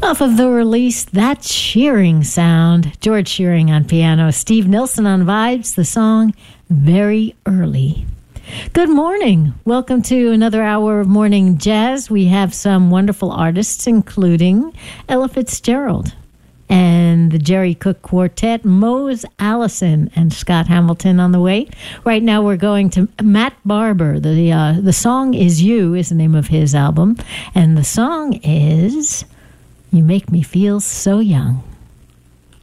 Off of the release, That Shearing Sound. George Shearing on piano, Steve Nilsson on vibes, the song Very Early. Good morning. Welcome to another hour of morning jazz. We have some wonderful artists, including Ella Fitzgerald and the Jerry Cook Quartet, Mose Allison and Scott Hamilton on the way. Right now we're going to Matt Barber. The song Is You is the name of his album, and the song is You Make Me Feel So Young.